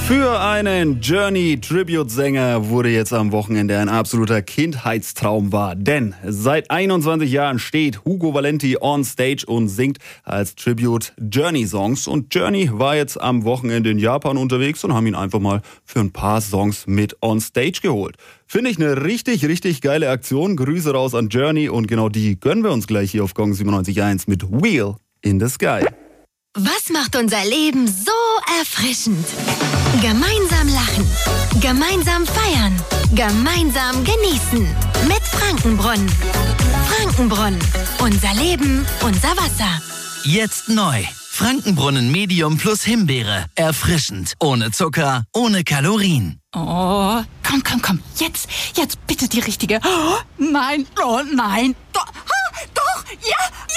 Für einen Journey-Tribute-Sänger wurde jetzt am Wochenende ein absoluter Kindheitstraum wahr. Denn seit 21 Jahren steht Hugo Valenti on stage und singt als Tribute Journey-Songs. Und Journey war jetzt am Wochenende in Japan unterwegs und haben ihn einfach mal für ein paar Songs mit on stage geholt. Finde ich eine richtig, richtig geile Aktion. Grüße raus an Journey und genau die gönnen wir uns gleich hier auf Gong 97.1 mit Wheel in the Sky. Was macht unser Leben so erfrischend? Gemeinsam lachen, gemeinsam feiern, gemeinsam genießen. Mit Frankenbrunnen. Frankenbrunnen. Unser Leben, unser Wasser. Jetzt neu. Frankenbrunnen Medium plus Himbeere. Erfrischend. Ohne Zucker, ohne Kalorien. Oh, komm. Jetzt bitte die richtige. Oh, nein. Doch, ja.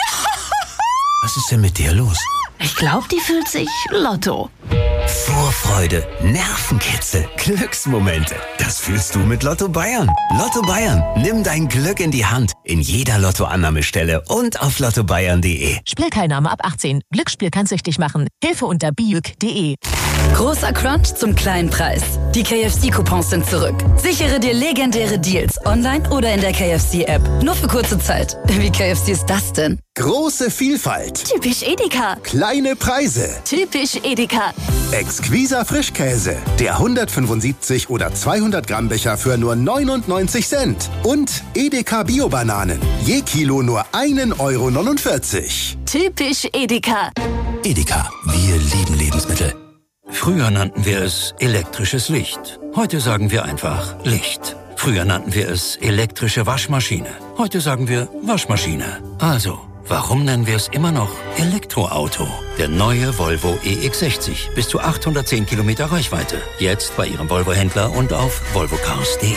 Was ist denn mit dir los? Ich glaube, die fühlt sich Lotto. Vorfreude, Nervenkitzel, Glücksmomente. Das fühlst du mit Lotto Bayern. Lotto Bayern. Nimm dein Glück in die Hand. In jeder Lottoannahmestelle und auf lottobayern.de. Spielteilnahme ab 18. Glücksspiel kann süchtig machen. Hilfe unter biuk.de. Großer Crunch zum kleinen Preis. Die KFC-Coupons sind zurück. Sichere dir legendäre Deals online oder in der KFC-App. Nur für kurze Zeit. Wie KFC ist das denn? Große Vielfalt. Typisch Edeka. Kleine Preise. Typisch Edeka. Exquiser Frischkäse. Der 175 oder 200 Gramm Becher für nur 99 Cent. Und Edeka Bio-Bananen. Je Kilo nur 1,49 Euro. Typisch Edeka. Edeka. Wir lieben Lebensmittel. Früher nannten wir es elektrisches Licht. Heute sagen wir einfach Licht. Früher nannten wir es elektrische Waschmaschine. Heute sagen wir Waschmaschine. Also, warum nennen wir es immer noch Elektroauto? Der neue Volvo EX60. Bis zu 810 Kilometer Reichweite. Jetzt bei Ihrem Volvo-Händler und auf volvocars.de.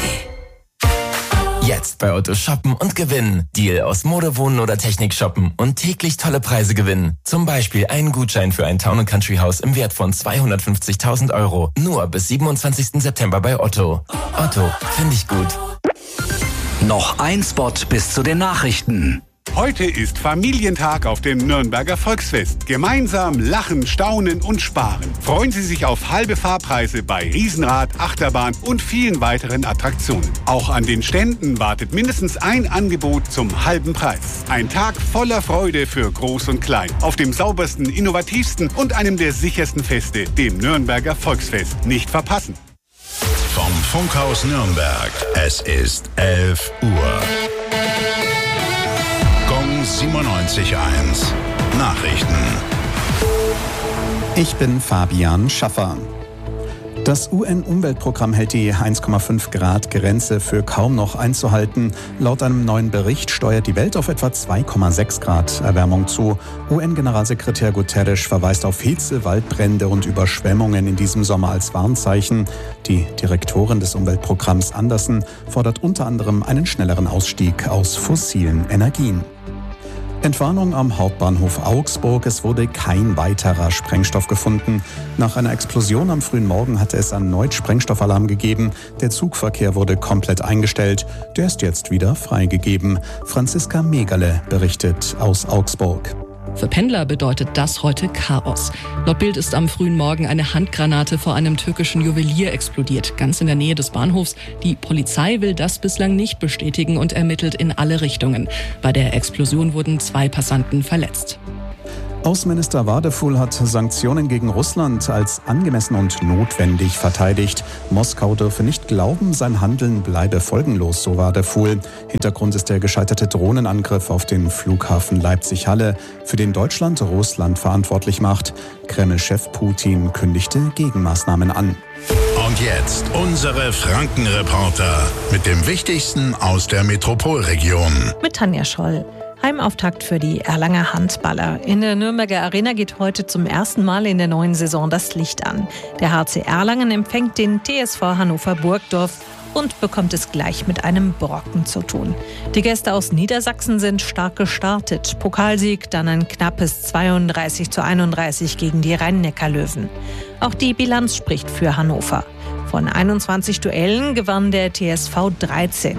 Jetzt bei Otto shoppen und gewinnen. Deal aus Mode, Wohnen oder Technik shoppen und täglich tolle Preise gewinnen. Zum Beispiel einen Gutschein für ein Town & Country Haus im Wert von 250.000 Euro. Nur bis 27. September bei Otto. Otto, finde ich gut. Noch ein Spot bis zu den Nachrichten. Heute ist Familientag auf dem Nürnberger Volksfest. Gemeinsam lachen, staunen und sparen. Freuen Sie sich auf halbe Fahrpreise bei Riesenrad, Achterbahn und vielen weiteren Attraktionen. Auch an den Ständen wartet mindestens ein Angebot zum halben Preis. Ein Tag voller Freude für Groß und Klein. Auf dem saubersten, innovativsten und einem der sichersten Feste, dem Nürnberger Volksfest. Nicht verpassen. Vom Funkhaus Nürnberg. Es ist 11 Uhr. 97.1 Nachrichten. Ich bin Fabian Schaffer. Das UN-Umweltprogramm hält die 1,5 Grad Grenze für kaum noch einzuhalten. Laut einem neuen Bericht steuert die Welt auf etwa 2,6 Grad Erwärmung zu. UN-Generalsekretär Guterres verweist auf Hitze, Waldbrände und Überschwemmungen in diesem Sommer als Warnzeichen. Die Direktorin des Umweltprogramms Andersen fordert unter anderem einen schnelleren Ausstieg aus fossilen Energien. Entwarnung am Hauptbahnhof Augsburg. Es wurde kein weiterer Sprengstoff gefunden. Nach einer Explosion am frühen Morgen hatte es erneut Sprengstoffalarm gegeben. Der Zugverkehr wurde komplett eingestellt. Der ist jetzt wieder freigegeben. Franziska Megale berichtet aus Augsburg. Für Pendler bedeutet das heute Chaos. Laut Bild ist am frühen Morgen eine Handgranate vor einem türkischen Juwelier explodiert, ganz in der Nähe des Bahnhofs. Die Polizei will das bislang nicht bestätigen und ermittelt in alle Richtungen. Bei der Explosion wurden 2 Passanten verletzt. Außenminister Wadefuhl hat Sanktionen gegen Russland als angemessen und notwendig verteidigt. Moskau dürfe nicht glauben, sein Handeln bleibe folgenlos, so Wadefuhl. Hintergrund ist der gescheiterte Drohnenangriff auf den Flughafen Leipzig-Halle, für den Deutschland Russland verantwortlich macht. Kreml-Chef Putin kündigte Gegenmaßnahmen an. Und jetzt unsere Frankenreporter mit dem Wichtigsten aus der Metropolregion. Mit Tanja Scholl. Heimauftakt für die Erlanger Handballer. In der Nürnberger Arena geht heute zum ersten Mal in der neuen Saison das Licht an. Der HC Erlangen empfängt den TSV Hannover Burgdorf und bekommt es gleich mit einem Brocken zu tun. Die Gäste aus Niedersachsen sind stark gestartet. Pokalsieg, dann ein knappes 32:31 gegen die Rhein-Neckar-Löwen. Auch die Bilanz spricht für Hannover. Von 21 Duellen gewann der TSV 13.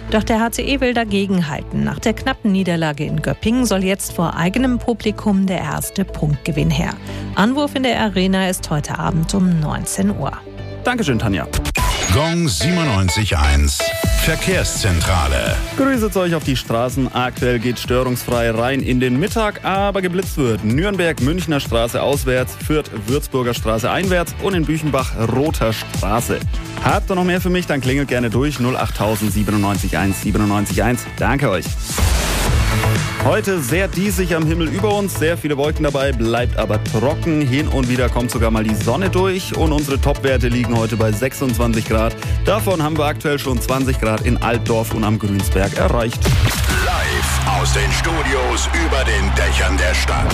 Doch der HCE will dagegenhalten. Nach der knappen Niederlage in Göppingen soll jetzt vor eigenem Publikum der erste Punktgewinn her. Anwurf in der Arena ist heute Abend um 19 Uhr. Dankeschön, Tanja. Gong 97.1 Verkehrszentrale. Grüße euch auf die Straßen. Aktuell geht störungsfrei rein in den Mittag, aber geblitzt wird. Nürnberg, Münchner Straße auswärts, Fürth, Würzburger Straße einwärts und in Büchenbach, Roter Straße. Habt ihr noch mehr für mich? Dann klingelt gerne durch 08000 97.1 97.1. Danke euch. Heute sehr diesig am Himmel über uns, sehr viele Wolken dabei, bleibt aber trocken. Hin und wieder kommt sogar mal die Sonne durch und unsere Topwerte liegen heute bei 26 Grad. Davon haben wir aktuell schon 20 Grad in Altdorf und am Grünsberg erreicht. Live aus den Studios über den Dächern der Stadt.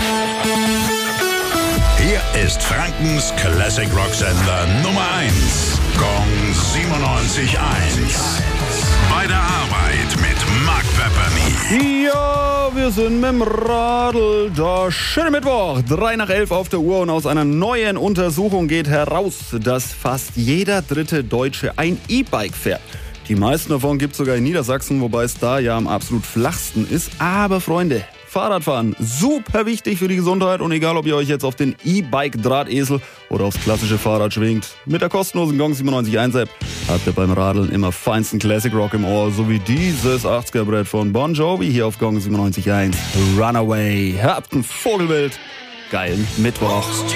Hier ist Frankens Classic Rock Sender Nummer 1. Gong 97.1. Bei der Arbeit mit Mark Pepperny. Ja, wir sind mit dem Radl da. Schönen Mittwoch, 11:03 auf der Uhr und aus einer neuen Untersuchung geht heraus, dass fast jeder dritte Deutsche ein E-Bike fährt. Die meisten davon gibt es sogar in Niedersachsen, wobei es da ja am absolut flachsten ist. Aber Freunde, Fahrradfahren, super wichtig für die Gesundheit und egal, ob ihr euch jetzt auf den E-Bike-Drahtesel oder aufs klassische Fahrrad schwingt, mit der kostenlosen Gong 97.1 App habt ihr beim Radeln immer feinsten Classic Rock im Ohr, so wie dieses 80er-Brett von Bon Jovi hier auf Gong 97.1. Runaway. Habt ein Vogelbild. Geilen Mittwoch.